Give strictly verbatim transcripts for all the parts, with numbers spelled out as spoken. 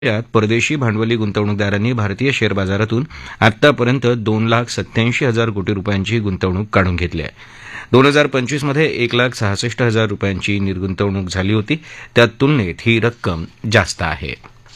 यात परदेशी भांडवली गुंतवणूकदारांनी भारतीय शेअर बाजारातून आतापर्यंत दोन लाख सत्याऐंशी हजार कोटी रुपयांची गुंतवणूक काढून घेतली आहे. दोन हजार पंचवीसमध्ये एक लाख सहासष्ट हजार रुपयांची निर्गुंतवणूक झाली होती. त्या तुलनेत ही रक्कम जास्त आहे.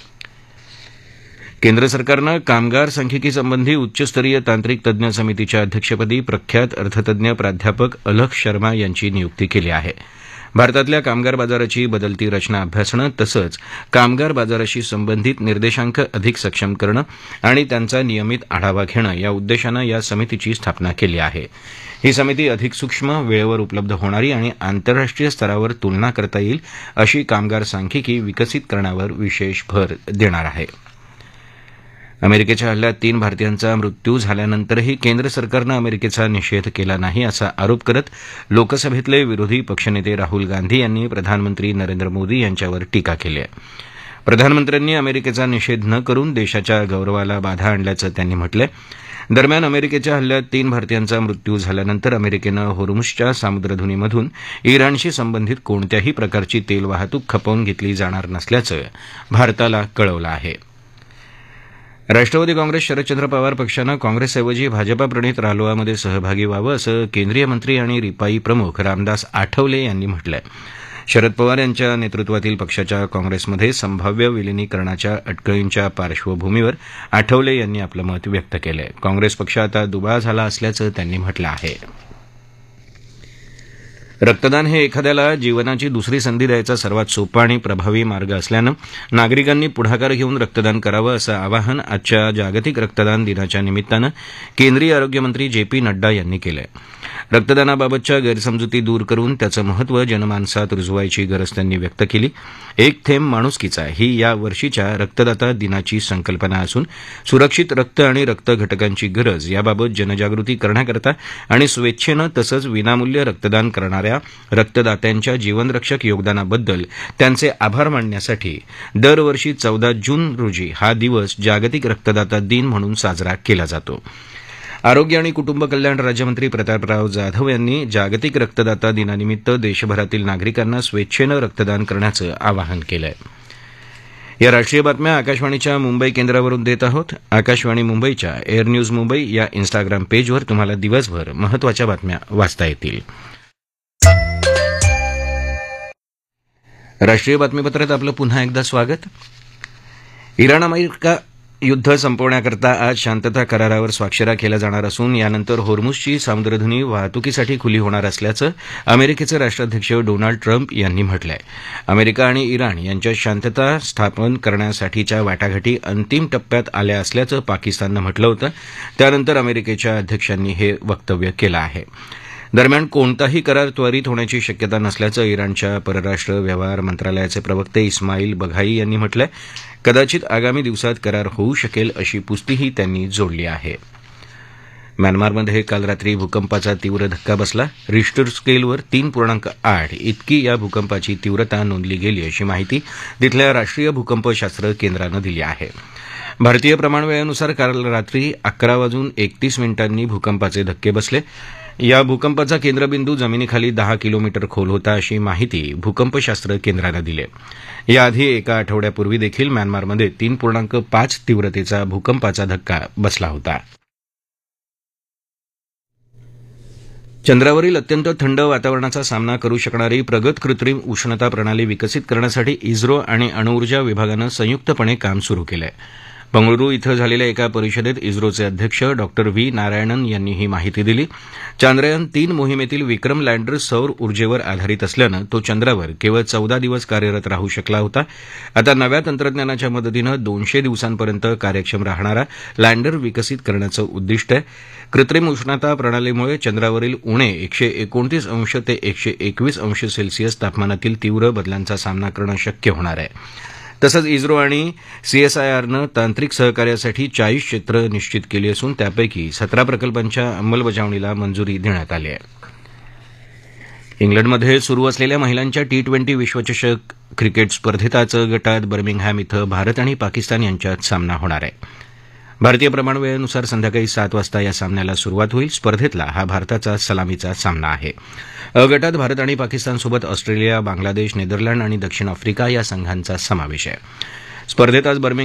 केंद्र सरकारनं कामगार सांख्यिकीसंबंधी उच्चस्तरीय तांत्रिक तज्ञ समितीच्या अध्यक्षपदी प्रख्यात अर्थतज्ञ प्राध्यापक अलख शर्मा यांची नियुक्ती केली आहे. भारतातल्या कामगार बाजाराची बदलती रचना अभ्यासणं तसंच कामगार बाजाराशी संबंधित निर्देशांक अधिक सक्षम करणं आणि त्यांचा नियमित आढावा घेणं या उद्देशानं या समितीची स्थापना केली आहे. ही समिती अधिक सूक्ष्म, वेळेवर उपलब्ध होणारी आणि आंतरराष्ट्रीय स्तरावर तुलना करता येईल अशी कामगार सांख्यिकी विकसित करण्यावर विशेष भर देणार आहे. अमेरिकेच्या हल्ल्यात तीन भारतीयांचा मृत्यू झाल्यानंतरही केंद्र सरकारनं अमेरिकेचा निषेध केला नाही असा आरोप करत लोकसभेतले विरोधी पक्षनेते राहुल गांधी यांनी प्रधानमंत्री नरेंद्र मोदी यांच्यावर टीका केली आहे. प्रधानमंत्र्यांनी अमेरिकेचा निषेध न करून देशाच्या गौरवाला बाधा आणल्याचं त्यांनी म्हटलंय. दरम्यान अमेरिकेच्या हल्ल्यात तीन भारतीयांचा मृत्यू झाल्यानंतर अमेरिकेनं होर्मुझच्या सामुद्रधुनीमधून इराणशी संबंधित कोणत्याही प्रकारची तेल वाहतूक खपवून घेतली जाणार नसल्याचं भारताला कळवलं आहे. राष्ट्रवादी काँग्रेस शरदचंद्र पवार पक्षानं काँग्रेसऐवजी भाजपाप्रणित रालोआमध्ये सहभागी व्हावं असं केंद्रीय मंत्री आणि रिपाई प्रमुख रामदास आठवले यांनी म्हटलं आहे. शरद पवार यांच्या नेतृत्वातील पक्षाच्या काँग्रेसमध्ये संभाव्य विलिनीकरणाच्या अटकळींच्या पार्श्वभूमीवर आठवले यांनी आपलं मत व्यक्त केलं आहे. काँग्रेस पक्ष आता दुबळा झाला असल्याचं त्यांनी म्हटलं आहे. रक्तदान हे एखाद्याला जीवनाची दुसरी संधी द्यायचा सर्वात सोपा आणि प्रभावी मार्ग असल्यानं नागरिकांनी पुढाकार घेऊन रक्तदान करावं असं आवाहन आजच्या जागतिक रक्तदान दिनाच्या निमित्तानं केंद्रीय आरोग्यमंत्री जे पी नड्डा यांनी केलं आहे. रक्तदानाबाबतच्या गैरसमजुती दूर करून त्याचं महत्त्व जनमानसात रुजवायची गरज त्यांनी व्यक्त केली. एक थेंब माणुसकीचा ही या वर्षीच्या रक्तदाता दिनाची संकल्पना असून सुरक्षित रक्त आणि रक्त घटकांची गरज याबाबत जनजागृती करण्याकरता आणि स्वेच्छेनं तसंच विनामूल्य रक्तदान करणाऱ्या रक्तदात्यांच्या जीवनरक्षक योगदानाबद्दल त्यांचे आभार मानण्यासाठी दरवर्षी चौदा जून रोजी हा दिवस जागतिक रक्तदाता दिन म्हणून साजरा केला जातो. आरोग्य आणि कुटुंब कल्याण राज्यमंत्री प्रतापराव जाधव यांनी जागतिक रक्तदाता दिनानिमित्त देशभरातील नागरिकांना स्वेच्छेनं रक्तदान करण्याचं आवाहन केलं आहे. या राष्ट्रीय बातम्या आकाशवाणीच्या मुंबई केंद्रावरून देत आहोत. आकाशवाणी मुंबईच्या एअर न्यूज मुंबई या इन्स्टाग्राम पेजवर तुम्हाला दिवसभर महत्त्वाच्या बातम्या वाचता येतील. राष्ट्रीय बातमीपत्रात आपलं पुन्हा एकदा स्वागत. इराण अमेरिका युद्ध संपवण्याकरता आज शांतता करारावर स्वाक्षऱ्या केल्या जाणार असून यानंतर होर्मुझची सामुद्रधुनी वाहतुकीसाठी खुली होणार असल्याचं अमेरिकेचे राष्ट्राध्यक्ष डोनाल्ड ट्रम्प यांनी म्हटलं आहे. अमेरिका आणि इराण यांच्यात शांतता स्थापन करण्यासाठीच्या वाटाघाटी अंतिम टप्प्यात आल्या असल्याचं पाकिस्ताननं म्हटलं होतं. त्यानंतर अमेरिकेच्या अध्यक्षांनी हे वक्तव्य केलं आहे. दरम्यान कोणताही करार त्वरित होण्याची शक्यता नसल्याचं इराणच्या परराष्ट्र व्यवहार मंत्रालयाचे प्रवक्ते इस्माईल बघाई यांनी म्हटलंय. कदाचित आगामी दिवसात करार होऊ शकेल अशी पुष्टीही त्यांनी जोडली आहे. म्यानमारमध्ये काल रात्री भूकंपाचा तीव्र धक्का बसला. रिश्टर स्केलवर तीन पूर्णांक आठ इतकी या भूकंपाची तीव्रता नोंदली गेली अशी माहिती तिथल्या राष्ट्रीय भूकंपशास्त्र केंद्रानं दिली आहे. भारतीय प्रमाणवेळेनुसार काल रात्री अकरा वाजून एकतीस मिनिटांनी भूकंपाचे धक्के बसले. या भूकंपाचा केंद्रबिंदू जमिनीखाली दहा किलोमीटर खोल होता अशी माहिती भूकंपशास्त्र केंद्रानं दिली. याआधी एका आठवड्यापूर्वी देखील म्यानमारमध्ये तीन पूर्णांक पाच तीव्रतेचा भूकंपाचा धक्का बसला होता. चंद्रावरील अत्यंत थंड वातावरणाचा सामना करू शकणारी प्रगत कृत्रिम उष्णता प्रणाली विकसित करण्यासाठी इस्रो आणि अणुऊर्जा विभागानं संयुक्तपणे काम सुरू केलं आहे. बंगळुरू इथं झालेल्या एका परिषदेत इस्रोचे अध्यक्ष डॉक्टर व्ही नारायणन यांनी ही माहिती दिली. चांद्रयान तीन मोहिमेतील विक्रम लँडर सौर ऊर्जेवर आधारित असल्यानं तो चंद्रावर केवळ चौदा दिवस कार्यरत राहू शकला होता. आता नव्या तंत्रज्ञानाच्या मदतीनं दोनशे दिवसांपर्यंत कार्यक्षम राहणारा लँडर विकसित करण्याचं उद्दिष्ट आहे. कृत्रिम उष्णता प्रणालीमुळे चंद्रावरील उणे एकशे एकोणतीस अंश ते एकशे एकवीस अंश सेल्सिअस तापमानातील तीव्र बदलांचा सामना करणं शक्य होणार आहे. तसंच इस्रो आणि सीएसआयआरनं तांत्रिक सहकार्यासाठी चाळीस क्षेत्रं निश्चित केली असून त्यापैकी सतरा प्रकल्पांच्या अंमलबजावणीला मंजुरी देण्यात आली आहे. इंग्लंडमध्ये सुरू असलेल्या महिलांच्या टी ट्वेंटी विश्वचषक क्रिकेट स्पर्धेत आज गटात बर्मिंगहॅम इथं भारत आणि पाकिस्तान यांच्यात सामना होणार आहे. भारतीय प्रमाणवेळेनुसार संध्याकाळी सात वाजता या सामन्याला सुरुवात होईल. स्पर्धेतला हा भारताचा सलामीचा सामना आहे. अ गटात भारत आणि पाकिस्तानसोबत ऑस्ट्रेलिया, बांगलादेश, नेदरलँड आणि दक्षिण आफ्रिका या संघांचा समावेश आहे. स्पर्धेत आज